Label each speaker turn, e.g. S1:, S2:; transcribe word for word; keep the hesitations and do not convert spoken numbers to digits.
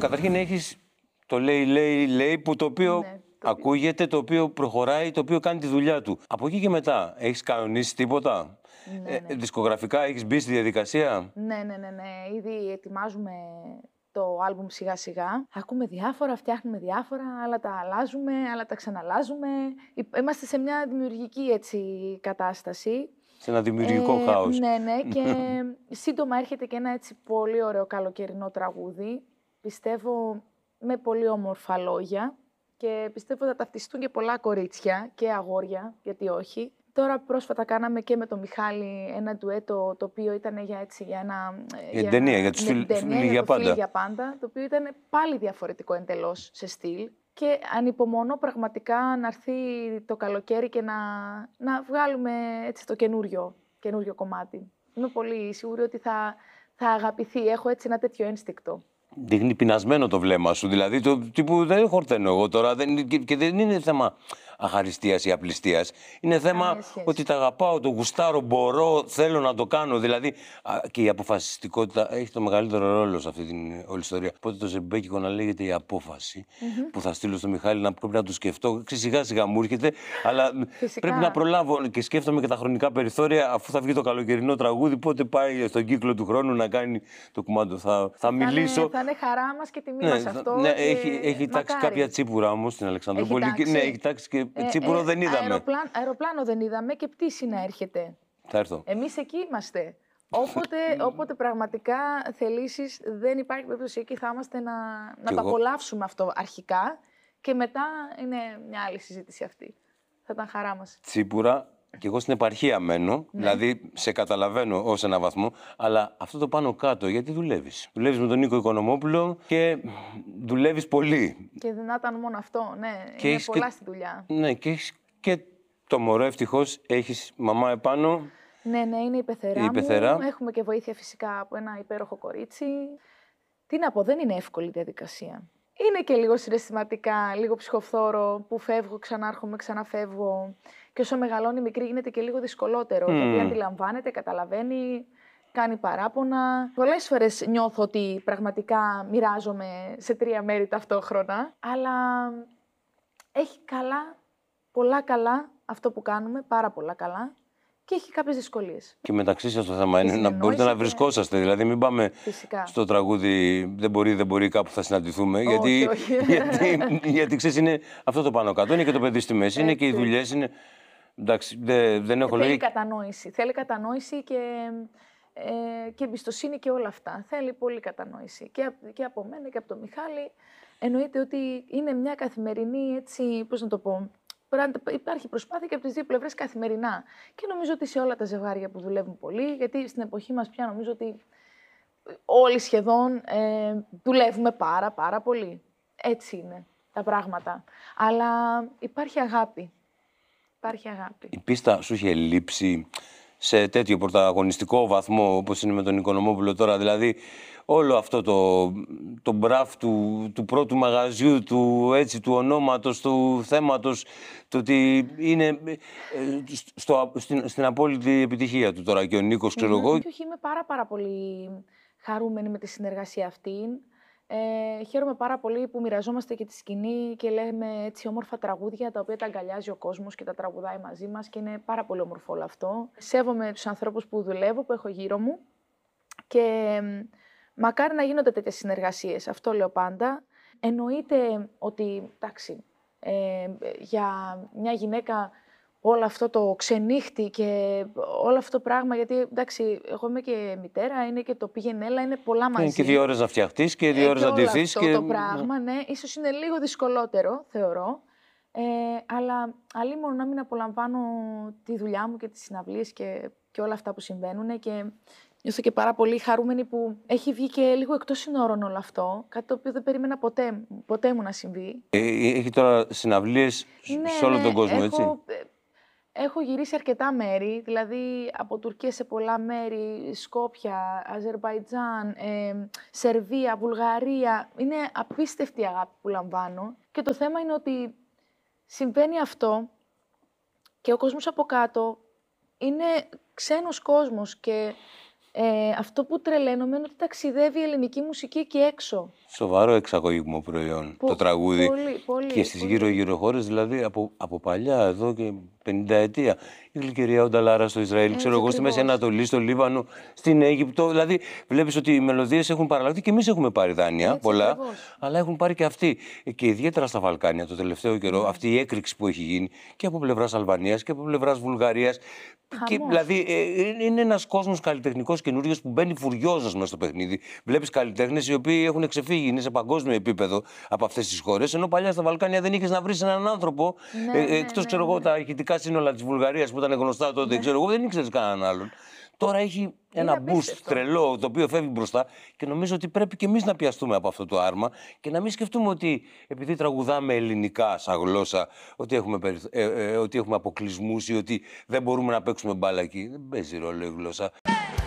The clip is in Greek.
S1: καταρχήν έχεις το λέει, λέει, λέει, που το οποίο
S2: Ναι, το
S1: ακούγεται, το οποίο προχωράει, το οποίο κάνει τη δουλειά του. Από εκεί και μετά, έχεις κανονίσει τίποτα?
S2: Ναι, ναι.
S1: Ε, δισκογραφικά έχεις μπει στη διαδικασία?
S2: Ναι, ναι, ναι, ναι. Ήδη ετοιμάζουμε το άλμπουμ σιγά σιγά. Ακούμε διάφορα, φτιάχνουμε διάφορα, άλλα τα αλλάζουμε, άλλα τα ξαναλάζουμε. Είμαστε σε μια δημιουργική έτσι κατάσταση.
S1: Σε ένα δημιουργικό
S2: ε,
S1: χάος.
S2: Ναι, ναι. Και σύντομα έρχεται και ένα έτσι πολύ ωραίο καλοκαιρινό τραγούδι. Πιστεύω με πολύ όμορφα λόγια. Και πιστεύω θα ταυτιστούν και πολλά κορίτσια και αγόρια, γιατί όχι. Τώρα πρόσφατα κάναμε και με τον Μιχάλη ένα ντουέτο το οποίο ήταν για, έτσι, για ένα...
S1: Για την ταινία, για τους
S2: φίλοι
S1: για πάντα.
S2: Φίλοι για πάντα, το οποίο ήταν πάλι διαφορετικό εντελώς σε στυλ. Και ανυπομονώ πραγματικά να έρθει το καλοκαίρι και να, να βγάλουμε έτσι το καινούριο, καινούριο κομμάτι. Είμαι πολύ σίγουρη ότι θα, θα αγαπηθεί. Έχω έτσι ένα τέτοιο ένστικτο.
S1: Δείχνει πεινασμένο το βλέμμα σου, δηλαδή το τύπου δεν χορταίνω εγώ τώρα δεν, και, και δεν είναι θέμα αχαριστίας ή απληστίας. Είναι θέμα ότι τα αγαπάω, το γουστάρω, μπορώ, θέλω να το κάνω. Δηλαδή α, και η αποφασιστικότητα έχει το μεγαλύτερο ρόλο σε αυτή την όλη ιστορία. Οπότε το ζεμπέκικο να λέγεται η απόφαση mm-hmm. που θα στείλω στο Μιχάλη να πρέπει να το σκεφτώ. Σιγά σιγά μου έρχεται, αλλά φυσικά πρέπει να προλάβω και σκέφτομαι και τα χρονικά περιθώρια αφού θα βγει το καλοκαιρινό τραγούδι. Πότε πάει στον κύκλο του χρόνου να κάνει το κουμάντο. Θα, θα, θα μιλήσω.
S2: Είναι, θα είναι χαρά μας και τιμή
S1: ναι,
S2: μας αυτό.
S1: Ναι,
S2: και...
S1: έχει, έχει τάξει κάποια τσίπουρα όμως στην Αλεξανδρούπολη. Ναι, έχει τάξει και ε, τσίπουρο ε, δεν είδαμε.
S2: Αεροπλάν, αεροπλάνο δεν είδαμε και πτήση να έρχεται.
S1: Θα έρθω.
S2: Εμείς εκεί είμαστε. Όποτε, όποτε πραγματικά θελήσεις, δεν υπάρχει περίπτωση, εκεί θα είμαστε να, να το απολαύσουμε αυτό αρχικά και μετά είναι μια άλλη συζήτηση αυτή. Θα ήταν χαρά μας.
S1: Τσίπουρα. Και εγώ στην επαρχία μένω, ναι. δηλαδή σε καταλαβαίνω ως ένα βαθμό, αλλά αυτό το πάνω κάτω, γιατί δουλεύεις. Δουλεύεις με τον Νίκο Οικονομόπουλο και δουλεύεις πολύ.
S2: Και δεν ήταν μόνο αυτό, ναι, και είναι πολλά και... στη δουλειά.
S1: Ναι, και έχεις και το μωρό, ευτυχώς, έχεις μαμά επάνω.
S2: Ναι, ναι, είναι η πεθερά, η
S1: πεθερά.
S2: μου. Έχουμε και βοήθεια φυσικά από ένα υπέροχο κορίτσι. Τι να πω, δεν είναι εύκολη διαδικασία. Είναι και λίγο συναισθηματικά, λίγο ψυχοφθόρο, που φεύγω, ξανάρχομαι, ξαναφεύγω. Και όσο μεγαλώνει η μικρή γίνεται και λίγο δυσκολότερο, mm. γιατί αντιλαμβάνεται, καταλαβαίνει, κάνει παράπονα. Πολλές φορές νιώθω ότι πραγματικά μοιράζομαι σε τρία μέρη ταυτόχρονα, αλλά έχει καλά, πολλά καλά αυτό που κάνουμε, πάρα πολλά καλά. Και έχει κάποιες δυσκολίες.
S1: Και μεταξύ σας το θέμα είναι να μπορείτε και... να βρισκόσαστε. Δηλαδή, μην πάμε φυσικά στο τραγούδι δεν μπορεί, δεν μπορεί, κάπου θα συναντηθούμε.
S2: Όχι,
S1: γιατί,
S2: όχι.
S1: γιατί, γιατί ξέρεις, είναι αυτό το πάνω κάτω. Είναι και το παιδί στη μέση, είναι και οι δουλειές. Είναι... Εντάξει, δεν, δεν έχω
S2: Θέλει
S1: λέει...
S2: κατανόηση. Θέλει κατανόηση και, ε, και εμπιστοσύνη και όλα αυτά. Θέλει πολύ κατανόηση. Και, και από μένα και από τον Μιχάλη. Εννοείται ότι είναι μια καθημερινή, έτσι, πώς να το πω. Υπάρχει προσπάθεια και από τις δύο πλευρές καθημερινά. Και νομίζω ότι σε όλα τα ζευγάρια που δουλεύουν πολύ, γιατί στην εποχή μας πια νομίζω ότι όλοι σχεδόν ε, δουλεύουμε πάρα πάρα πολύ. Έτσι είναι τα πράγματα. Αλλά υπάρχει αγάπη. Υπάρχει αγάπη.
S1: Η πίστα σου είχε λείψει σε τέτοιο πρωταγωνιστικό βαθμό όπως είναι με τον Οικονομόπουλο τώρα, δηλαδή όλο αυτό το, το μπραφ του, του πρώτου μαγαζιού, του, έτσι, του ονόματος, του θέματος, το ότι είναι στο, στην, στην απόλυτη επιτυχία του τώρα και ο Νίκος, ξέρω εγώ.
S2: Και όχι, είμαι πάρα πάρα πολύ χαρούμενη με τη συνεργασία αυτή. Ε, χαίρομαι πάρα πολύ που μοιραζόμαστε και τη σκηνή και λέμε έτσι όμορφα τραγούδια τα οποία τα αγκαλιάζει ο κόσμος και τα τραγουδάει μαζί μας και είναι πάρα πολύ όμορφο όλο αυτό. Σέβομαι τους ανθρώπους που δουλεύω, που έχω γύρω μου και μακάρι να γίνονται τέτοιες συνεργασίες, αυτό λέω πάντα. Εννοείται ότι, εντάξει, ε, για μια γυναίκα όλο αυτό το ξενύχτη και όλο αυτό το πράγμα, γιατί εντάξει, εγώ είμαι και μητέρα, είναι και το πήγαινε έλα, είναι πολλά μαζί.
S1: Είναι και δύο ώρες να φτιαχτείς και δύο ώρες να ντυθείς.
S2: Αυτό και... το πράγμα, ναι, ίσως είναι λίγο δυσκολότερο, θεωρώ, ε, αλλά αλλήμον να μην απολαμβάνω τη δουλειά μου και τις συναυλίες και, και όλα αυτά που συμβαίνουν και νιώθω και πάρα πολύ χαρούμενη που έχει βγει και λίγο εκτός συνόρων όλο αυτό, κάτι το οποίο δεν περίμενα ποτέ, ποτέ μου να συμβεί.
S1: Ε, έχει τώρα συναυλίες
S2: ναι,
S1: σε όλο τον κόσμο,
S2: έχω...
S1: έτσι.
S2: Έχω γυρίσει αρκετά μέρη, δηλαδή από Τουρκία σε πολλά μέρη, Σκόπια, Αζερμπαϊτζάν, ε, Σερβία, Βουλγαρία. Είναι απίστευτη η αγάπη που λαμβάνω. Και το θέμα είναι ότι συμβαίνει αυτό και ο κόσμος από κάτω είναι ξένος κόσμος και Ε, αυτό που τρελαίνομαι είναι ότι ταξιδεύει η ελληνική μουσική εκεί έξω.
S1: Σοβαρό εξαγωγικό προϊόν
S2: Πο-
S1: το τραγούδι.
S2: πολύ, πολύ,
S1: Και στις
S2: πολύ.
S1: γύρω-γύρω χώρες, δηλαδή από, από παλιά, εδώ και πενήντα ετία. Η Γλυκερία Ονταλάρα στο Ισραήλ,
S2: Έτσι
S1: ξέρω εγώ, στη Μέση
S2: ακριβώς.
S1: Ανατολή, στο Λίβανο, στην Αίγυπτο. Δηλαδή, βλέπεις ότι οι μελωδίες έχουν παραλλαχθεί και εμείς έχουμε πάρει δάνεια
S2: Έτσι
S1: πολλά,
S2: ακριβώς.
S1: αλλά έχουν πάρει και αυτοί. Και ιδιαίτερα στα Βαλκάνια το τελευταίο καιρό,
S2: Ναι.
S1: αυτή η έκρηξη που έχει γίνει και από πλευράς Αλβανίας και από πλευράς Βουλγαρίας. Και,
S2: Χαμός.
S1: δηλαδή, ε, είναι ένας κόσμος καλλιτεχνικός καινούριος που μπαίνει φουριόζος μέσα στο παιχνίδι. Βλέπεις καλλιτέχνες οι οποίοι έχουν ξεφύγει, είναι σε παγκόσμιο επίπεδο από αυτές τις χώρες. Ενώ παλιά στα Βαλκάνια δεν είχες να βρεις έναν άνθρωπο.
S2: Ναι,
S1: ε,
S2: ναι,
S1: εκτός,
S2: ναι,
S1: ξέρω εγώ,
S2: ναι.
S1: τα ηχητικά σύνολα της Βουλγαρίας που ήταν γνωστά τότε,
S2: Ναι.
S1: ξέρω εγώ, δεν ήξερες κανέναν άλλον. Τώρα έχει ένα boost
S2: απίστευτο.
S1: τρελό το οποίο φεύγει μπροστά και νομίζω ότι πρέπει και εμείς να πιαστούμε από αυτό το άρμα και να μην σκεφτούμε ότι επειδή τραγουδάμε ελληνικά σαν γλώσσα, ότι έχουμε, περιθ... ε, ε, ότι έχουμε αποκλεισμούς ή ότι δεν μπορούμε να παίξουμε μπάλα εκεί. Δεν παίζει ρόλο η γλώσσα.